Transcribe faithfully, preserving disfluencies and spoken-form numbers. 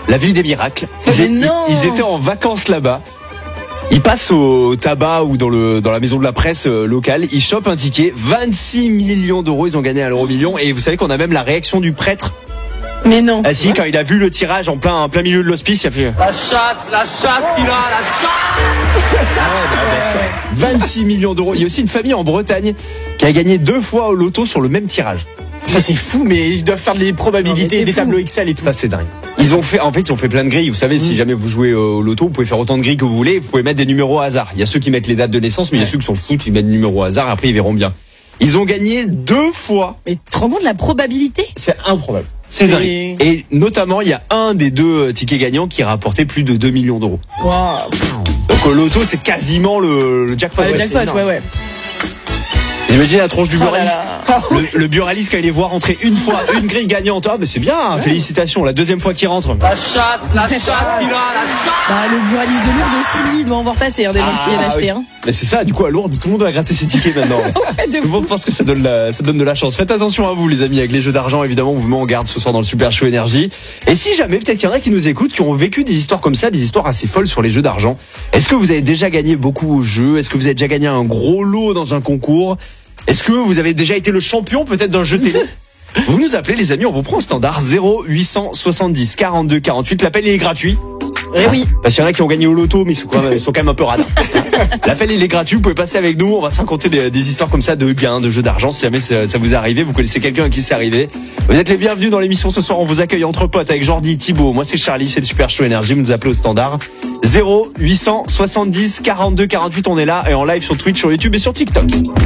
la ville des miracles. Ils, Mais é- non. ils étaient en vacances là-bas. Ils passent au tabac ou dans le dans la maison de la presse euh, locale. Ils chopent un ticket. vingt-six millions d'euros. Ils ont gagné à l'euro million. Et vous savez qu'on a même la réaction du prêtre. Mais non. Ah si, quand il a vu le tirage en plein en plein milieu de l'hospice, il a fait. La chatte, la chatte qu'il a, la chatte. vingt-six millions d'euros. Il y a aussi une famille en Bretagne qui a gagné deux fois au loto sur le même tirage. Ça c'est fou, mais ils doivent faire des Non, mais probabilités, c'est des fou. tableaux Excel et tout. Ça c'est dingue. Ils ont fait, en fait, ils ont fait plein de grilles. Vous savez, si jamais vous jouez au loto, vous pouvez faire autant de grilles que vous voulez. Vous pouvez mettre des numéros au hasard. Il y a ceux qui mettent les dates de naissance, mais il y a ceux qui s'en foutent, ils mettent des numéros au hasard. Après, ils verront bien. Ils ont gagné deux fois. Mais tu te rends compte de la probabilité? C'est improbable. C'est dingue. Et- Et notamment, il y a un des deux tickets gagnants qui rapportait plus de deux millions d'euros. Waouh. Donc au loto, c'est quasiment le, le jackpot. Ouais, le Ouais, jackpot, c'est énorme. ouais, ouais. Vous imaginez la tronche du Oh là buraliste. là. Le, le buraliste, quand il les voit rentrer une fois, une grille gagnante. Ah, mais c'est bien, hein, félicitations. La deuxième fois qu'il rentre. La chatte, la chatte qu'il a, la chatte. Bah, le buraliste de Lourdes aussi, lui, il doit en voir passer, hein, des gens qui viennent Ah, acheter. oui. Hein. Mais c'est ça, du coup, à Lourdes, tout le monde va gratter ses tickets maintenant. Ouais, de Tout le monde pense que ça donne, la, ça donne de la chance. Faites attention à vous, les amis, avec les jeux d'argent. Évidemment, on vous met en garde ce soir dans le Super Show Énergie. Et si jamais, peut-être qu'il y en a qui nous écoutent, qui ont vécu des histoires comme ça, des histoires assez folles sur les jeux d'argent. Est-ce que vous avez déjà gagné beaucoup au jeu? Est-ce que vous avez déjà gagné un gros lot dans un concours? Est-ce que vous avez déjà été le champion peut-être d'un jeu télé? Vous nous appelez, les amis, on vous prend au standard zéro huit cent soixante-dix quarante-deux quarante-huit. L'appel il est gratuit. Eh oui. Parce qu'il y en a qui ont gagné au loto, mais ils sont quand même, ils sont quand même un peu radins. L'appel il est gratuit, vous pouvez passer avec nous, on va se raconter des, des histoires comme ça de gains, de jeux d'argent, si jamais ça, ça vous est arrivé, vous connaissez quelqu'un à qui c'est arrivé. Vous êtes les bienvenus dans l'émission ce soir, on vous accueille entre potes avec Jordi, Thibaut, moi c'est Charlie, c'est le Super Show Énergie, vous nous appelez au standard zéro huit cent soixante-dix quarante-deux quarante-huit, on est là et en live sur Twitch, sur YouTube et sur TikTok.